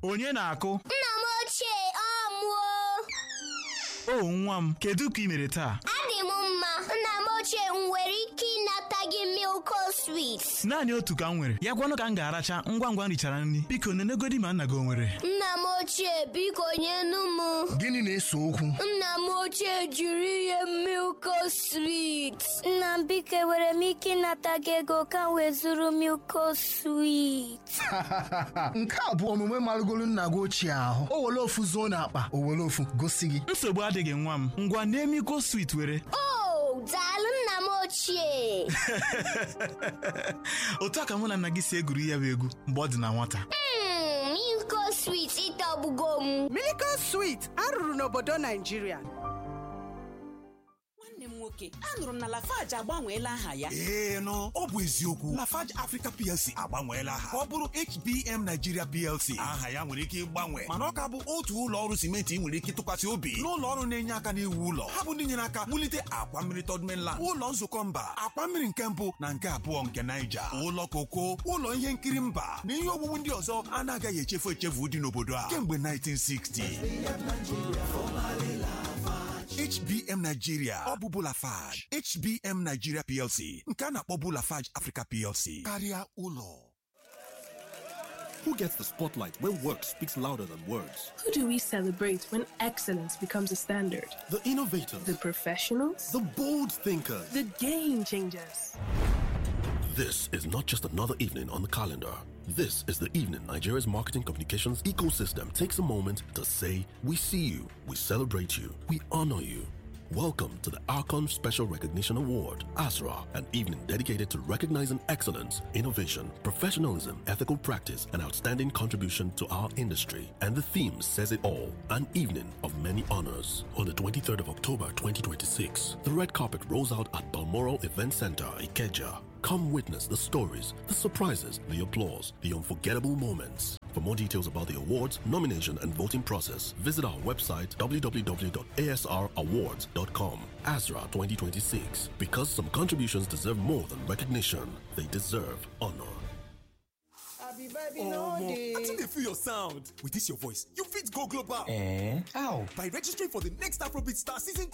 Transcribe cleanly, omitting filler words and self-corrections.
Onye na-akụ? Nna m ochie, ọ mụọ. O nwa m, kedu ka ị mere taa? Adị m mma. Nna m ochie, m nwere ike ịnata gị Milko Sweet? Naanị otu ka m nwere. Ya gwanụ ka m ga-aracha ngwa ngwa m richara nri. Biko nenegodi ma nna gị o nwere. Nna m ochie, biko nyenu m. Gịnị na-ese okwu? Nna m ochie jiri ihe Milko Sweet. Nna m biko enwere m ike ịnata gị ego ka m wee zụrụ Milko Sweet? Nke a bụ omume marụgolu nna gị ochie ahụ. O were ofu zuo n'akpa, o were ofu gosi gị. Nsogbu adịghị nwa m. Ngwa nee Milko Sweet were. Daalụ nna m ochie. Otu a ka mụ na nna gị si egwuri ya bụ egwu mgbe ọ dị na nwata. Milko Sweet ịtọgbugo m. Milko Sweet arụrụ n'obodo Naijiria. Nwanne m nwoke, anụrụ m na Lafarge agbanweela aha ya. Ọ bụ eziokwu. Lafarge Africa PLC agbanweela aha ka ọ bụrụ HBM Nigeria PLC. Aha ya nwere ike ịgbanwe, mana ọ ka bụ otu ụlọ ọrụ simenti ị nwere ike tụkwasị obi n'ụlọ ọrụ na-enye aka n'iwu ụlọ. Ha bụ ndị nyere aka wulite akwa mmiri Third Mainland, ụlọ nzukọ mba, akwa mmiri nke mbụ na nke abụọ nke Niger, ụlọ koko, ụlọ ihe nkiri mba na ihe owuwu ndị ọzọ anaghị echefu dị n'obodo a kemgbe 1960. HBM Nigeria, ọ bụ Lafarge. HBM Nigeria PLC, nke a na-akpọbu Lafarge Africa PLC. Karịa ụlọ. Who gets the spotlight when work speaks louder than words? Who do we celebrate when excellence becomes a standard? The innovators, the professionals, the bold thinkers, the game changers. This is not just another evening on the calendar. This is the evening Nigeria's marketing communications ecosystem takes a moment to say, we see you, we celebrate you, we honor you. Welcome to the Archon Special Recognition Award, ASRA, an evening dedicated to recognizing excellence, innovation, professionalism, ethical practice, and outstanding contribution to our industry. And the theme says it all, an evening of many honors. On the 23rd of October 2026, the red carpet rolls out at Balmoral Event Center, Ikeja. Come witness the stories, the surprises, the applause, the unforgettable moments. For more details about the awards, nomination, and voting process, visit our website www.asrawards.com. ASRA 2026. Because some contributions deserve more than recognition, they deserve honor. I think they feel your sound. With this your voice, you fit go global. How? By registering for the next Afrobeat Star Season